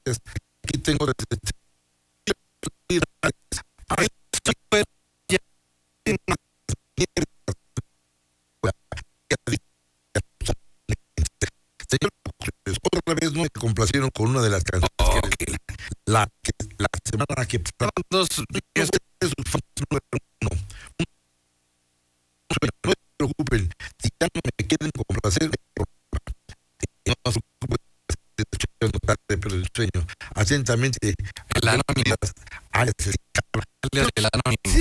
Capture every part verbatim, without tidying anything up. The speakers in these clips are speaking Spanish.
gracias. Aquí tengo desde... Señor, otra vez no me complacieron con una de las canciones oh, que la, que la semana que pasaron dos días de sus fans número uno. No se preocupen, si ya no me quieren complacer, no se preocupen, pero el sueño. Atentamente, el anónimo. El anónimo. Sí,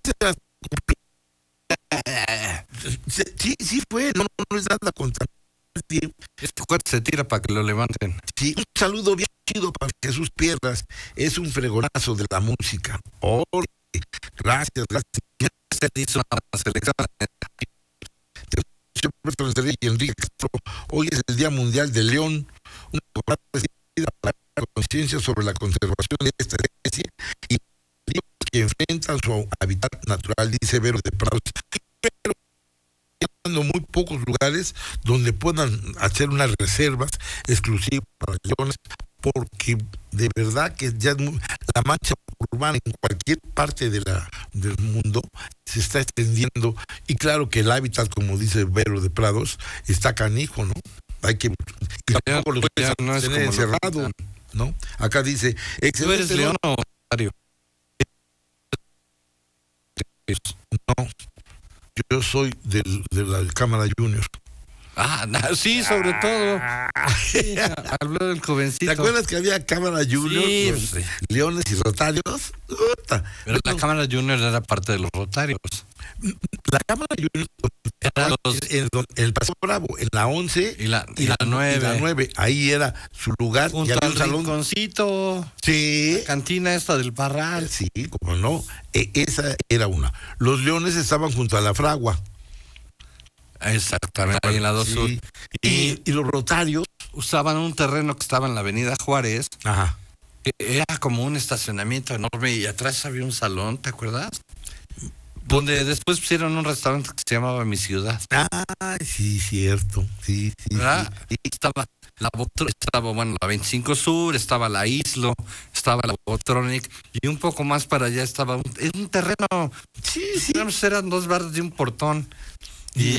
sí, sí fue, no, no es nada contra. Este cuate se tira para que lo levanten. Sí, un saludo bien chido para Jesús Pierras. Es un fregonazo de la música. Oh, gracias, gracias. Se hizo una selección. Y Enrique Castro, hoy es el Día Mundial del León, una para la conciencia sobre la conservación de esta especie y que enfrentan su hábitat natural, dice Vero de Prados. Pero muy pocos lugares donde puedan hacer unas reservas exclusivas para leones, porque de verdad que ya es muy, la mancha urbana en cualquier parte de la, del mundo se está extendiendo, y claro que el hábitat, como dice Vero de Prados, está canijo, ¿no? Hay que y tampoco los ya no es tener encerrado, ¿no? Acá dice, ¿tú eres león o rotario? No, yo soy del, de la Cámara Junior. Ah, sí, sobre todo. Sí, habló del jovencito. ¿Te acuerdas que había Cámara Junior? Sí, los sí. Leones y Rotarios. Uta. Pero la Cámara Junior era parte de los Rotarios. La Cámara Junior era los... en, en el Paseo Bravo, en la once y la, y la, la nueve. Y la nueve. Ahí era su lugar. Junto y había al un salón. rinconcito. Sí. La cantina esta del Parral. Sí, como no. E- esa era una. Los Leones estaban junto a la Fragua. Exactamente, ahí en la dos sí. Sur. Y, Y, y los Rotarios usaban un terreno que estaba en la avenida Juárez. Ajá. Era como un estacionamiento enorme y atrás había un salón, ¿te acuerdas? Donde después pusieron un restaurante que se llamaba Mi Ciudad. Ah, sí, cierto. Sí, sí. ¿Verdad? Sí. Y estaba la estaba, bueno, la veinticinco Sur, estaba la Islo, estaba la Botronic, y un poco más para allá estaba un, un terreno. Sí, sí. Eran dos barras de un portón. Y,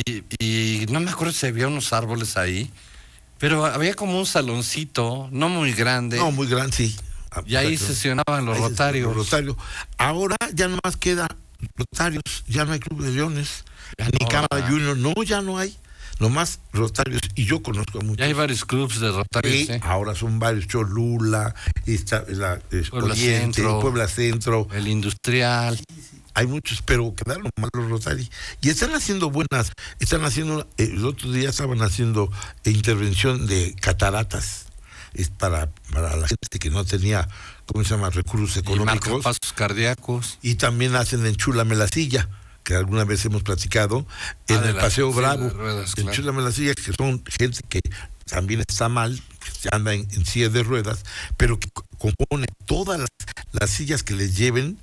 y no me acuerdo si había unos árboles ahí, pero había como un saloncito, no muy grande. No, muy grande, sí. Y ahí sesionaban los ahí Rotarios. Los Rotarios. Ahora ya nomás queda Rotarios, ya no hay Club de Leones, ya ni no, Cámara Junior, no, ya no hay. Nomás Rotarios, y yo conozco a muchos. Ya hay varios clubes de Rotarios. Sí, ¿eh? Ahora son varios, Cholula, está la es Puebla Oriente, Centro, Puebla Centro. El Industrial. Sí, sí. Hay muchos, pero quedaron mal los Rotarios. Y están haciendo buenas, están haciendo, eh, el otro día estaban haciendo intervención de cataratas. Es para, para la gente que no tenía, ¿cómo se llama?, recursos económicos. Y marcapasos cardíacos. Y también hacen Enchúlame la silla, que alguna vez hemos platicado, en ah, el la, Paseo sí, Bravo. Ruedas, claro. Enchúlame la silla, que son gente que también está mal, que anda en, en sillas de ruedas, pero que compone todas las, las sillas que les lleven,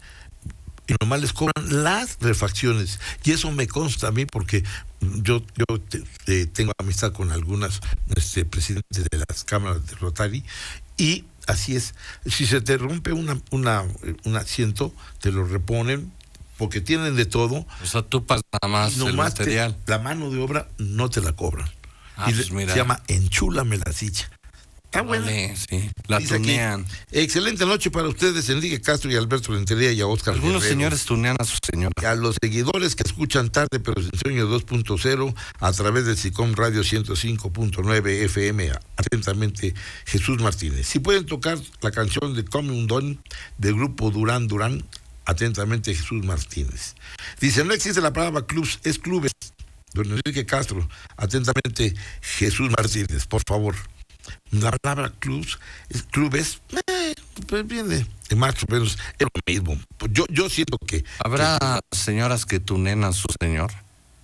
y nomás les cobran las refacciones. Y eso me consta a mí porque yo, yo te, te tengo amistad con algunas este, presidentes de las cámaras de Rotary, y así es. Si se te rompe una, una, un asiento, te lo reponen, porque tienen de todo. O sea, tú pagas nada más el material. Te, la mano de obra no te la cobran. Ah, y pues le, mira. Se llama Enchúlame la silla. Está buena. Vale, sí. La tunean. Excelente noche para ustedes, Enrique Castro y Alberto Rentería, y a Óscar Algunos Guerrero. Señores tunean a sus señores. A los seguidores que escuchan Tarde pero sin Sueño dos punto cero a través de SICOM Radio ciento cinco punto nueve F M. Atentamente, Jesús Martínez. Si pueden tocar la canción de Come un Don del grupo Durán Durán, atentamente, Jesús Martínez. Dice, no existe la palabra clubs, es clubes. Don Enrique Castro, atentamente, Jesús Martínez, por favor. La palabra clubs, es clubes, eh, pues viene de más o menos, es lo mismo. Yo, yo siento que... ¿Habrá que, señoras que tunean a su señor?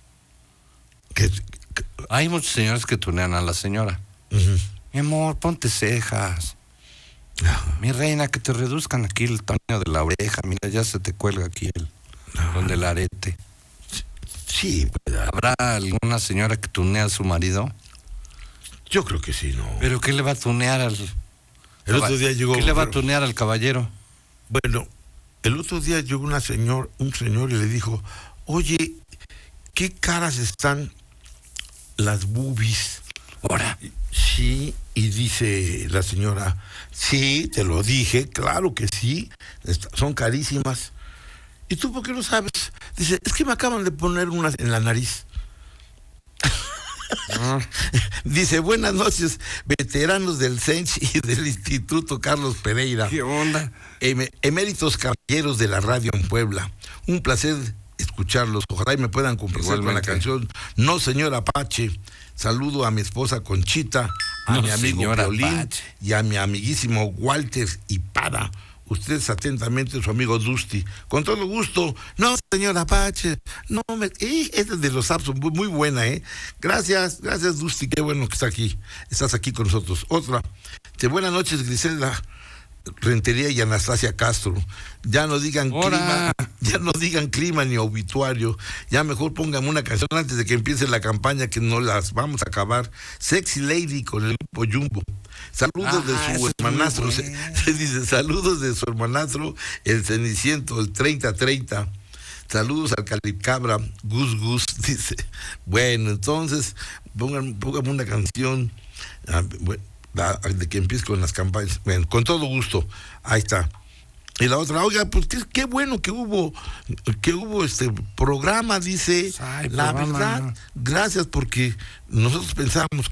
Que, que, Hay muchos señores que tunean a la señora. Uh-huh. Mi amor, ponte cejas. Uh-huh. Mi reina, que te reduzcan aquí el tamaño de la oreja. Mira, ya se te cuelga aquí el, uh-huh. donde el arete. Sí. ¿Habrá alguna señora que tunea a su marido? Yo creo que sí, ¿no? ¿Pero qué le va a tunear al, El otro día llegó... ¿Qué le va a tunear al caballero? Bueno, el otro día llegó una señor, un señor y le dijo, oye, ¿qué caras están las boobies? Ahora. Sí, y dice la señora, sí, te lo dije, claro que sí, son carísimas. ¿Y tú por qué lo sabes? Dice, es que me acaban de poner unas en la nariz. Ah. Dice, buenas noches, veteranos del C E N C H y del Instituto Carlos Pereira. ¿Qué onda? Em, eméritos caballeros de la radio en Puebla. Un placer escucharlos. Ojalá y me puedan complacer con la canción No Señor Apache. Saludo a mi esposa Conchita, a no, mi amigo Violín Apache. Y a mi amiguísimo Walter Ipada. Ustedes atentamente, su amigo Dusty. Con todo gusto. No, señor Apache. No, me... Eh, esta es de los apps, muy, muy buena, ¿eh? Gracias, gracias, Dusty. Qué bueno que está aquí. Estás aquí con nosotros. Otra. De buenas noches, Griselda Rentería y Anastasia Castro. Ya no digan ¡Hora! clima, ya no digan clima ni obituario. Ya mejor pónganme una canción antes de que empiece la campaña, que no las vamos a acabar. Sexy Lady con el grupo Jumbo. Saludos ah, de su hermanastro, se, se dice, saludos de su hermanastro, el Ceniciento, el treinta treinta. Saludos al Calipcabra, Gus Gus, dice. Bueno, entonces, pongan, pongan una canción ah, bueno, de que empiece con las campañas. Bueno, con todo gusto, ahí está. Y la otra, oiga, pues qué, qué bueno que hubo, que hubo este programa, dice. Ay, la programa. Verdad, gracias, porque nosotros pensábamos